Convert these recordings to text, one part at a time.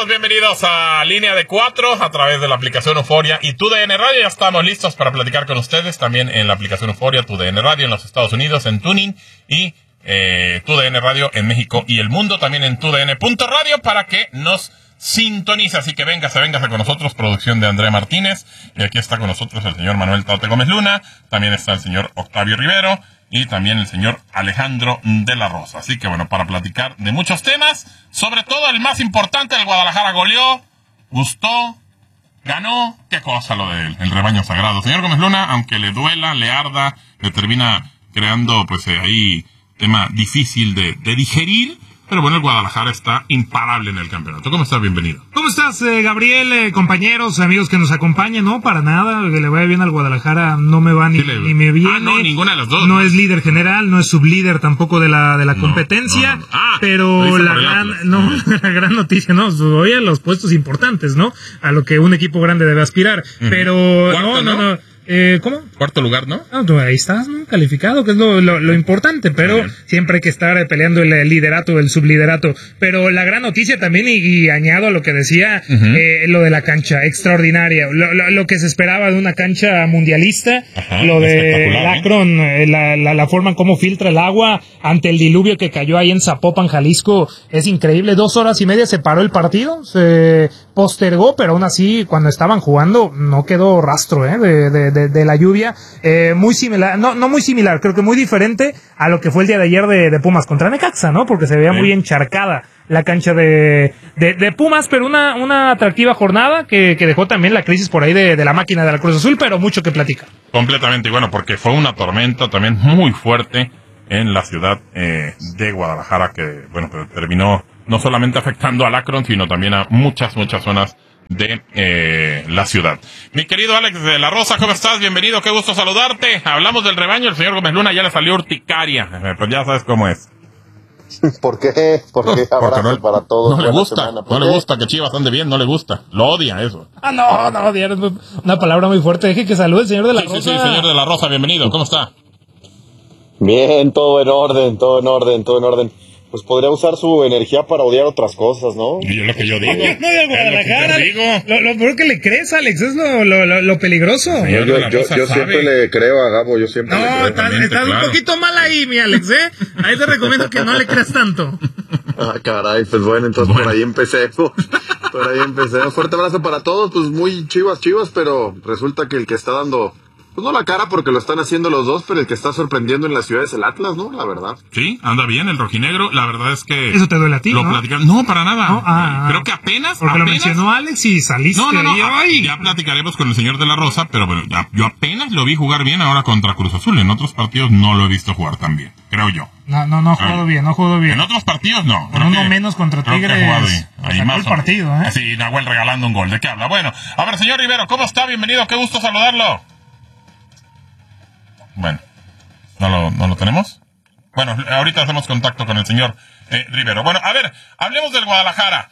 bienvenidos a Línea de 4 a través de la aplicación Euforia y TUDN Radio. Ya estamos listos para platicar con ustedes también en la aplicación Euforia, TUDN Radio en los Estados Unidos, en TuneIn y TUDN Radio en México y el mundo, también en TUDN.radio para que nos sintonice. Así que véngase con nosotros, producción de Andrea Martínez. Y aquí está con nosotros el señor Manuel Tate Gómez Luna, también está el señor Octavio Rivero y también el señor Alejandro de la Rosa. Así que bueno, para platicar de muchos temas, sobre todo el más importante, el Guadalajara goleó, gustó, ganó. Qué cosa lo del rebaño sagrado. Señor Gómez Luna, aunque le duela, le arda, le termina creando pues ahí tema difícil de digerir. Pero bueno, el Guadalajara está imparable en el campeonato. ¿Cómo estás? Bienvenido. ¿Cómo estás, Gabriel? Compañeros, amigos que nos acompañan. No, para nada, que le vaya bien al Guadalajara no me va ni me viene. No, ninguna de las dos. No es líder general, no es sublíder tampoco de la competencia. No. Pero la gran noticia, ¿no? Oye, los puestos importantes, ¿no? A lo que un equipo grande debe aspirar. Pero ¿cuarto, no? ¿Cómo? Cuarto lugar, ¿no? Ahí estás, ¿no? Calificado, que es lo importante, pero siempre hay que estar peleando el liderato, el subliderato. Pero la gran noticia también, y añado a lo que decía, lo de la cancha extraordinaria, lo que se esperaba de una cancha mundialista, lo de Akron, la forma en cómo filtra el agua ante el diluvio que cayó ahí en Zapopan, Jalisco, es increíble. 2 horas y media se paró el partido, se postergó, pero aún así, cuando estaban jugando, no quedó rastro, de la lluvia, muy similar, no muy similar, creo que muy diferente a lo que fue el día de ayer de Pumas contra Necaxa, ¿no? Porque se veía muy encharcada la cancha de Pumas, pero una atractiva jornada que dejó también la crisis por ahí de la máquina de la Cruz Azul, pero mucho que platicar. Completamente, y bueno, porque fue una tormenta también muy fuerte en la ciudad de Guadalajara, que bueno, pues terminó no solamente afectando al Akron, sino también a muchas zonas de la ciudad. Mi querido Alex de la Rosa, ¿cómo estás? Bienvenido, qué gusto saludarte. Hablamos del rebaño, el señor Gómez Luna ya le salió urticaria, pues ya sabes cómo es. ¿Por qué? Porque abrazo para todos. No le gusta, no le gusta que Chivas ande bien, no le gusta, lo odia eso. No, una palabra muy fuerte. Deje que salude el señor de la Rosa. Sí, señor de la Rosa, bienvenido, ¿cómo está? Bien, todo en orden. Pues podría usar su energía para odiar otras cosas, ¿no? Y es lo que yo digo. No de Guadalajara. Lo peor que le crees, Alex, es lo peligroso. Yo siempre le creo a Gabo, yo siempre le creo. Estás un poquito mal ahí, mi Alex, Ahí te recomiendo que no le creas tanto. Caray, pues bueno, entonces por ahí empecemos. Fuerte abrazo para todos, pues muy chivas, pero resulta que el que está dando... Pues no la cara porque lo están haciendo los dos, pero el que está sorprendiendo en la ciudad es el Atlas, ¿no? La verdad. Sí, anda bien el rojinegro, la verdad es que... ¿Eso te duele a ti, ¿no? No, para nada. No, creo que apenas... Porque lo mencionó Alex y saliste ahí. Ya platicaremos con el señor de la Rosa, pero bueno, yo apenas lo vi jugar bien ahora contra Cruz Azul. En otros partidos no lo he visto jugar tan bien, creo yo. No jugó bien. En otros partidos no. Con uno menos contra Tigres. Ahí más el partido, Sí, Nahuel regalando un gol. ¿De qué habla? Bueno, a ver, señor Rivero, ¿cómo está? Bienvenido, qué gusto saludarlo. Bueno, ¿no lo tenemos? Bueno, ahorita hacemos contacto con el señor Rivero. Bueno, a ver, hablemos del Guadalajara.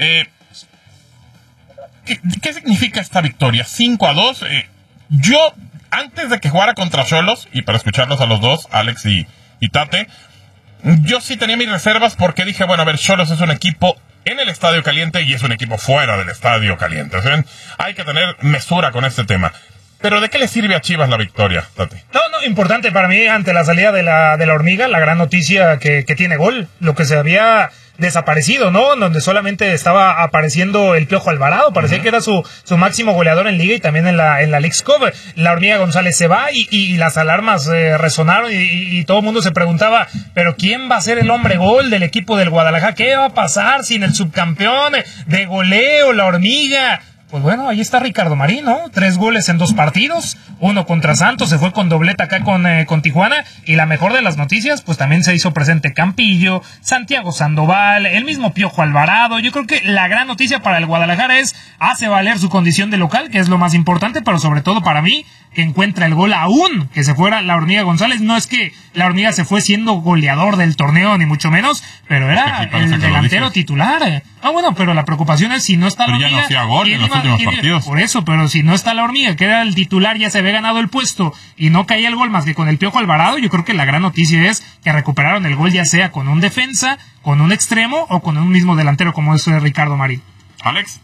¿Qué significa esta victoria? 5-2. Yo, antes de que jugara contra Xolos, y para escucharlos a los dos, Alex y Tate, yo sí tenía mis reservas porque dije, bueno, a ver, Xolos es un equipo en el Estadio Caliente y es un equipo fuera del Estadio Caliente. O sea, hay que tener mesura con este tema. ¿Pero de qué le sirve a Chivas la victoria, Tate? No, importante para mí ante la salida de la Hormiga, la gran noticia que tiene gol, lo que se había desaparecido, ¿no? Donde solamente estaba apareciendo el Piojo Alvarado, parecía que era su máximo goleador en Liga y también en la Leagues Cup. La Hormiga González se va y las alarmas resonaron y todo el mundo se preguntaba, ¿pero quién va a ser el hombre gol del equipo del Guadalajara? ¿Qué va a pasar sin el subcampeón de goleo, la Hormiga? Pues bueno, ahí está Ricardo Marín, ¿no? 3 goles en 2 partidos, 1 contra Santos, se fue con dobleta acá con Tijuana, y la mejor de las noticias, pues también se hizo presente Campillo, Santiago Sandoval, el mismo Piojo Alvarado. Yo creo que la gran noticia para el Guadalajara es, hace valer su condición de local, que es lo más importante, pero sobre todo para mí, que encuentra el gol aún que se fuera la Hormiga González. No es que la Hormiga se fue siendo goleador del torneo, ni mucho menos, pero era el delantero titular. Bueno, pero la preocupación es si no está la Hormiga. Pero ya no hacía gol en los últimos partidos. Por eso, pero si no está la Hormiga, que era el titular, ya se había ganado el puesto y no caía el gol más que con el Piojo Alvarado. Yo creo que la gran noticia es que recuperaron el gol, ya sea con un defensa, con un extremo o con un mismo delantero como es Ricardo Marín. Alex.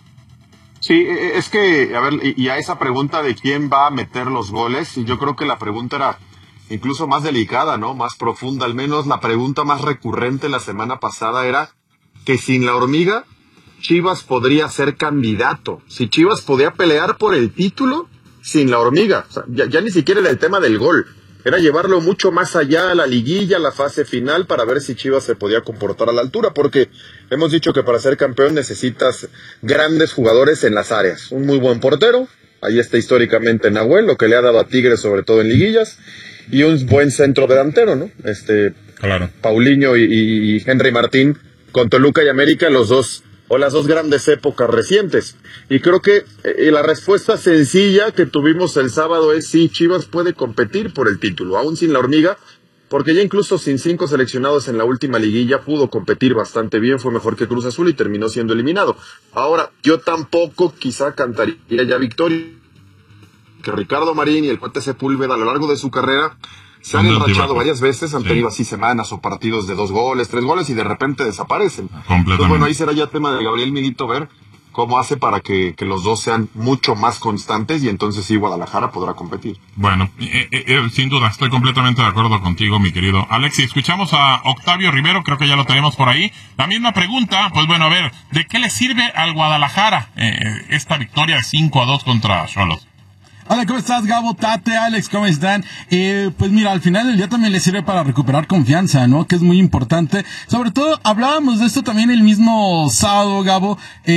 Sí, es que, a ver, y a esa pregunta de quién va a meter los goles, yo creo que la pregunta era incluso más delicada, ¿no? Más profunda. Al menos la pregunta más recurrente la semana pasada era que sin la hormiga, Chivas podría ser candidato. Si Chivas podía pelear por el título sin la hormiga. O sea, ya ni siquiera era el tema del gol. Era llevarlo mucho más allá a la liguilla, a la fase final, para ver si Chivas se podía comportar a la altura, porque hemos dicho que para ser campeón necesitas grandes jugadores en las áreas. Un muy buen portero, ahí está históricamente Nahuel, lo que le ha dado a Tigres, sobre todo en liguillas, y un buen centro delantero, ¿no? Claro. Paulinho y Henry Martín, con Toluca y América, los dos, o las dos grandes épocas recientes. Y creo que la respuesta sencilla que tuvimos el sábado es sí, Chivas puede competir por el título, aún sin la hormiga, porque ya incluso sin 5 seleccionados en la última liguilla pudo competir bastante bien, fue mejor que Cruz Azul y terminó siendo eliminado. Ahora, yo tampoco quizá cantaría ya victoria, que Ricardo Marín y el cuate Sepúlveda a lo largo de su carrera se han enrachado varias veces, han tenido así semanas o partidos de 2 goles, 3 goles y de repente desaparecen. Entonces, bueno, ahí será ya tema de Gabriel Milito ver cómo hace para que los dos sean mucho más constantes y entonces sí Guadalajara podrá competir. Bueno, sin duda, estoy completamente de acuerdo contigo, mi querido Alex. Y escuchamos a Octavio Rivero, creo que ya lo tenemos por ahí. La misma pregunta, pues bueno, a ver, ¿de qué le sirve al Guadalajara esta victoria de 5-2 contra Xolos? Hola, ¿cómo estás, Gabo, Tate, Alex? ¿Cómo están? Pues mira, al final del día también le sirve para recuperar confianza, ¿no? Que es muy importante. Sobre todo, hablábamos de esto también el mismo sábado, Gabo,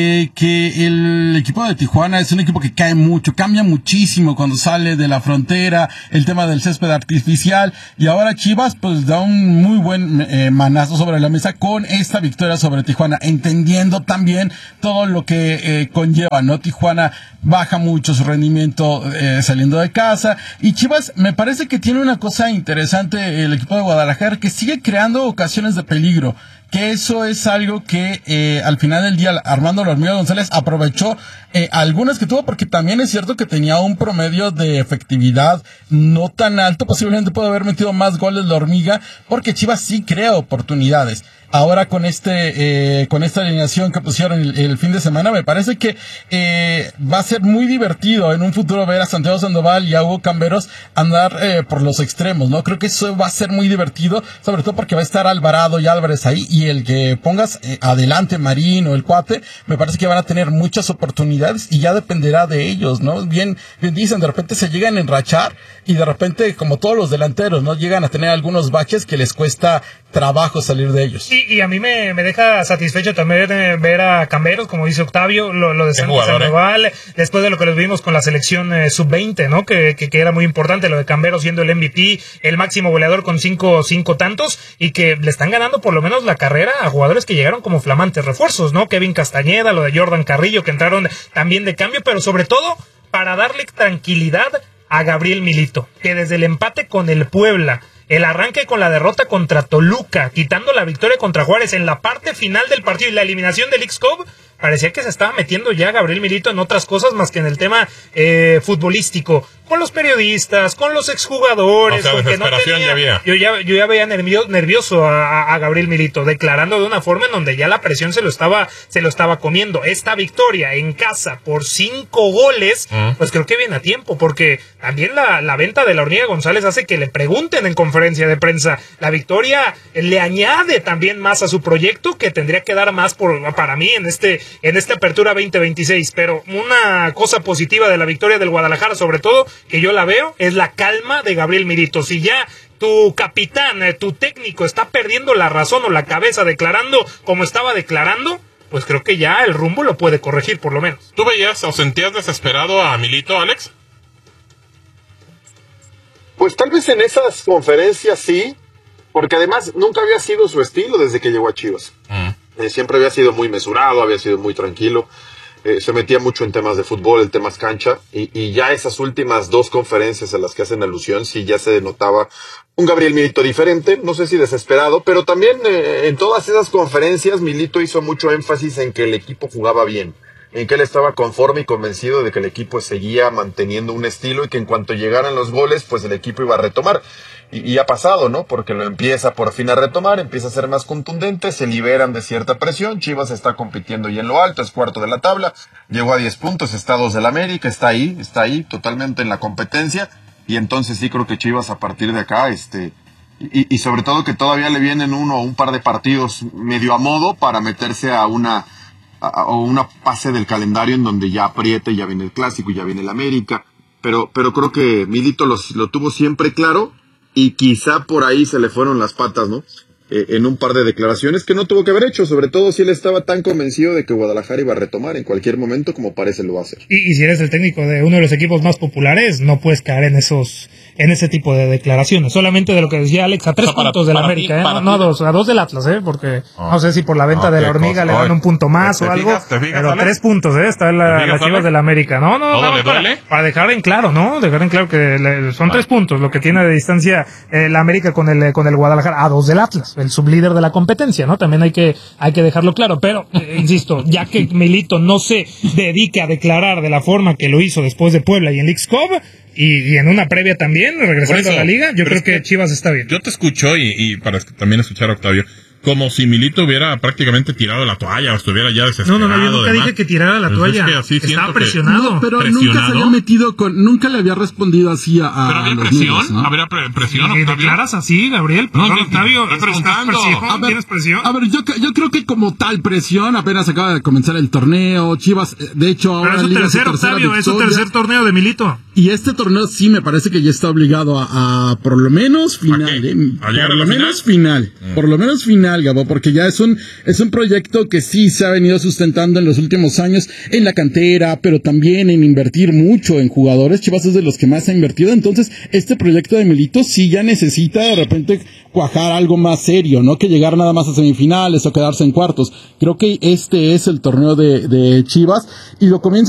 que el equipo de Tijuana es un equipo que cae mucho, cambia muchísimo cuando sale de la frontera, el tema del césped artificial, y ahora Chivas, pues da un muy buen manazo sobre la mesa con esta victoria sobre Tijuana, entendiendo también todo lo que conlleva, ¿no? Tijuana baja mucho su rendimiento saliendo de casa, y Chivas me parece que tiene una cosa interesante el equipo de Guadalajara, que sigue creando ocasiones de peligro, que eso es algo que al final del día Armando La Hormiga González aprovechó algunas que tuvo, porque también es cierto que tenía un promedio de efectividad no tan alto, posiblemente puede haber metido más goles La Hormiga, porque Chivas sí crea oportunidades. Ahora con esta alineación que pusieron el fin de semana, me parece que va a ser muy divertido en un futuro ver a Santiago Sandoval y a Hugo Camberos andar por los extremos, ¿no? Creo que eso va a ser muy divertido, sobre todo porque va a estar Alvarado y Álvarez ahí, y el que pongas adelante Marín o el cuate, me parece que van a tener muchas oportunidades y ya dependerá de ellos, ¿no? Bien dicen, de repente se llegan a enrachar y de repente, como todos los delanteros, ¿no? Llegan a tener algunos baches que les cuesta trabajo salir de ellos. Y a mí me deja satisfecho también ver a Camberos, como dice Octavio, lo de Santos Sandoval, después de lo que los vimos con la selección sub-20, ¿no? Que era muy importante, lo de Camberos siendo el MVP, el máximo goleador con cinco tantos, y que le están ganando por lo menos la carrera a jugadores que llegaron como flamantes refuerzos, ¿no? Kevin Castañeda, lo de Jordan Carrillo, que entraron también de cambio, pero sobre todo para darle tranquilidad a Gabriel Milito, que desde el empate con el Puebla, el arranque con la derrota contra Toluca, quitando la victoria contra Juárez en la parte final del partido y la eliminación del X-Cup, parecía que se estaba metiendo ya Gabriel Milito en otras cosas más que en el tema futbolístico, con los periodistas, con los exjugadores. O sea, desesperación ya había. Yo ya veía nervioso a Gabriel Milito, declarando de una forma en donde ya la presión se lo estaba comiendo. Esta victoria en casa por 5 goles, pues creo que viene a tiempo, porque también la venta de La Hormiga González hace que le pregunten en conferencia de prensa. La victoria le añade también más a su proyecto, que tendría que dar más para mí en esta apertura 2026, pero una cosa positiva de la victoria del Guadalajara, sobre todo, que yo la veo, es la calma de Gabriel Milito. Si ya tu capitán, tu técnico está perdiendo la razón o la cabeza declarando como estaba declarando, pues creo que ya el rumbo lo puede corregir, por lo menos. ¿Tú veías o sentías desesperado a Milito, Alex? Pues tal vez en esas conferencias sí, porque además nunca había sido su estilo desde que llegó a Chivas. Siempre había sido muy mesurado, había sido muy tranquilo, se metía mucho en temas de fútbol, en temas cancha, y ya esas últimas 2 conferencias a las que hacen alusión, sí ya se notaba un Gabriel Milito diferente, no sé si desesperado, pero también en todas esas conferencias Milito hizo mucho énfasis en que el equipo jugaba bien, en que él estaba conforme y convencido de que el equipo seguía manteniendo un estilo y que en cuanto llegaran los goles, pues el equipo iba a retomar. Y ha pasado, ¿no? Porque lo empieza por fin a retomar, empieza a ser más contundente, se liberan de cierta presión, Chivas está compitiendo y en lo alto, es cuarto de la tabla, llegó a 10 puntos, está a 2 del América, está ahí, totalmente en la competencia, y entonces sí creo que Chivas a partir de acá, y sobre todo que todavía le vienen uno o un par de partidos medio a modo para meterse a una fase del calendario en donde ya apriete, ya viene el Clásico, ya viene el América, pero creo que Milito lo tuvo siempre claro y quizá por ahí se le fueron las patas, ¿no? En un par de declaraciones que no tuvo que haber hecho, sobre todo si él estaba tan convencido de que Guadalajara iba a retomar en cualquier momento como parece lo va a hacer. Y si eres el técnico de uno de los equipos más populares, no puedes caer en ese tipo de declaraciones. Solamente de lo que decía Alex, a 3 puntos del América, no a 2, a 2 del Atlas, porque no sé si por la venta de la hormiga le dan un punto más o algo, pero Ale? 3 puntos, está las Chivas del América. No, ¿Todo le duele? Para dejar en claro, ¿no? Dejar en claro que son 3 puntos, lo que tiene de distancia la América con el Guadalajara, a 2 del Atlas, el sublíder de la competencia, ¿no? También hay que dejarlo claro, pero, insisto, ya que Milito no se dedica a declarar de la forma que lo hizo después de Puebla y en Leagues Cup, y en una previa también, regresando a la liga, yo creo que Chivas está bien. Yo te escucho y para también escuchar a Octavio, como si Milito hubiera prácticamente tirado la toalla o estuviera ya desesperado. No, yo nunca dije que tirara la toalla. Es que estaba presionado. No, pero nunca se había metido nunca le había respondido así a pero había los presión, medios, ¿no? Habría presión, ¿Y declaras así, Gabriel? No, Octavio, estoy preguntando. ¿Tienes presión? A ver, yo creo que como tal presión, apenas acaba de comenzar el torneo, Chivas, de hecho ahora pero es su tercer, Octavio, es su tercer torneo de Milito. Y este torneo sí me parece que ya está obligado a por lo menos final, ¿A llegar por a la lo menos final, por lo menos final, Gabo, porque ya es un proyecto que sí se ha venido sustentando en los últimos años en la cantera, pero también en invertir mucho en jugadores. Chivas es de los que más ha invertido, entonces este proyecto de Milito sí ya necesita de repente cuajar algo más serio, no que llegar nada más a semifinales o quedarse en cuartos. Creo que este es el torneo de Chivas y lo comienza